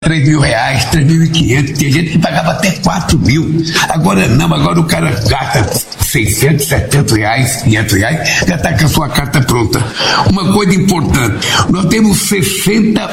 R$3.000, 3.500, tem gente que pagava até 4.000. Agora não, agora o cara gasta 600, 700 reais, 500 reais, já está com a sua carta pronta. Uma coisa importante, nós temos 60